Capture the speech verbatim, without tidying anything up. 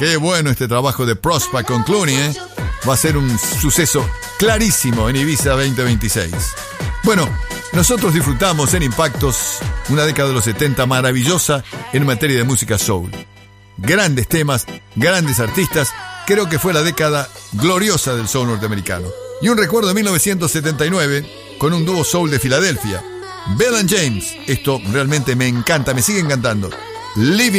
Qué bueno este trabajo de Prospa con Clooney, ¿eh? Va a ser un suceso clarísimo en Ibiza veinte veintiséis. Bueno, nosotros disfrutamos en Impactos una década de los setenta maravillosa en materia de música soul. Grandes temas, grandes artistas. Creo que fue la década gloriosa del soul norteamericano. Y un recuerdo de mil novecientos setenta y nueve con un dúo soul de Filadelfia. Bell and James. Esto realmente me encanta, me sigue encantando. Living